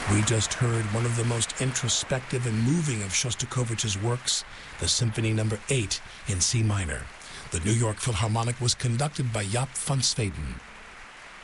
We just heard one of the most introspective and moving of Shostakovich's works, the Symphony No. 8 in C minor. The New York Philharmonic was conducted by Jaap van Zweden.